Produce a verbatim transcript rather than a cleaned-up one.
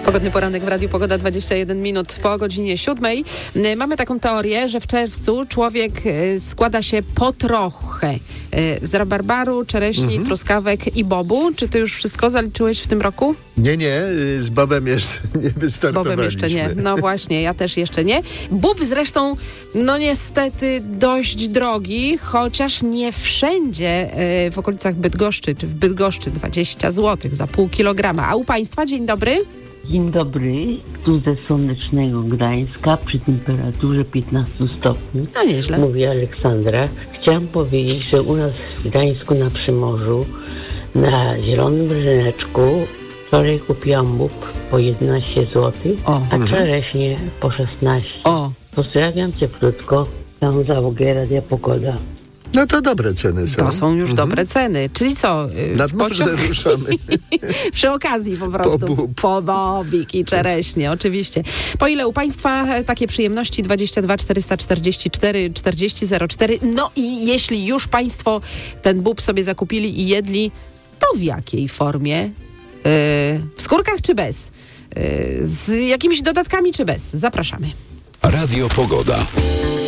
Pogodny poranek w Radiu Pogoda, dwadzieścia jeden minut po godzinie siódmej. Mamy taką teorię, że w czerwcu człowiek składa się po trochę z rabarbaru, czereśni, mhm. truskawek i bobu. Czy ty już wszystko zaliczyłeś w tym roku? Nie, nie, z bobem jeszcze nie wystartowaliśmy. Z bobem jeszcze nie, no właśnie, ja też jeszcze nie. Bób zresztą, no niestety dość drogi, chociaż nie wszędzie w okolicach Bydgoszczy, czy w Bydgoszczy dwadzieścia złotych za pół kilograma. A u państwa dzień dobry? Dzień dobry, tu ze słonecznego Gdańska przy temperaturze piętnaście stopni. No nieźle. Mówi Aleksandra. Chciałam powiedzieć, że u nas w Gdańsku na Przymorzu, na Zielonym Ryneczku, wczoraj kupiłam bób po jedenaście złotych, o, a mhm. czereśnie po szesnaście. O. Pozdrawiam cieplutko, tam załogę Radia Pogoda. No to dobre ceny są. To są już mhm. dobre ceny. Czyli co? Nad morze ruszamy. Przy okazji po prostu. Po, bób. po bobik i czereśnie, oczywiście. Po ile u państwa takie przyjemności? dwadzieścia dwa czterysta czterdzieści cztery czterdzieści zero cztery. No i jeśli już państwo ten bób sobie zakupili i jedli, to w jakiej formie? Yy, w skórkach czy bez? Yy, z jakimiś dodatkami czy bez? Zapraszamy. Radio Pogoda.